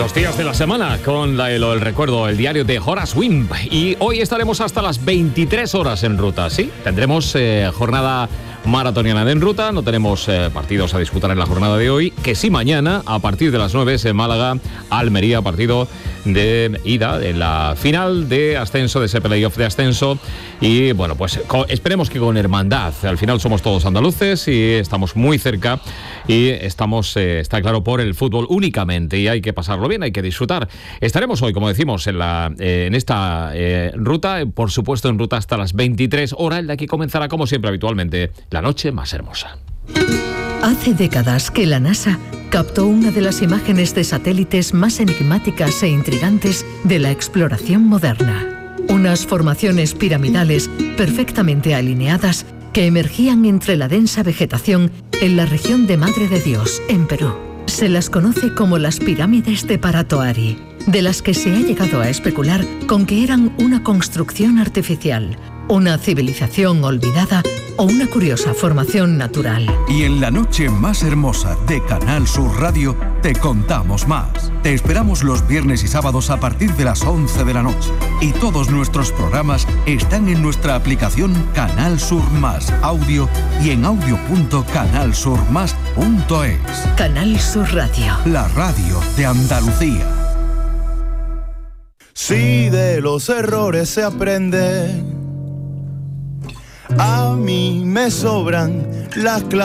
Los días de la semana con el recuerdo, el diario de Horace Wimp. Y hoy estaremos hasta las 23 horas en ruta, ¿sí? Tendremos jornada maratoniana de En Ruta, no tenemos partidos a disputar en la jornada de hoy, que sí mañana, a partir de las 9 en Málaga, Almería, partido de ida en la final de ascenso, de ese playoff de ascenso. Y bueno, pues esperemos que con hermandad. Al final somos todos andaluces y estamos muy cerca y estamos, está claro, por el fútbol únicamente, y hay que pasarlo bien, hay que disfrutar. Estaremos hoy, como decimos, en esta ruta, por supuesto en ruta hasta las 23 horas, en la que comenzará, como siempre habitualmente, la noche más hermosa. Hace décadas que la NASA captó una de las imágenes de satélites más enigmáticas e intrigantes de la exploración moderna. Unas formaciones piramidales perfectamente alineadas que emergían entre la densa vegetación en la región de Madre de Dios, en Perú. Se las conoce como las pirámides de Paratoari, de las que se ha llegado a especular con que eran una construcción artificial, una civilización olvidada o una curiosa formación natural. Y en la noche más hermosa de Canal Sur Radio te contamos más. Te esperamos los viernes y sábados a partir de las 11 de la noche. Y todos nuestros programas están en nuestra aplicación Canal Sur Más Audio y en audio.canalsurmas.es. Canal Sur Radio. La radio de Andalucía. Si de los errores se aprende, a mí me sobran las clases.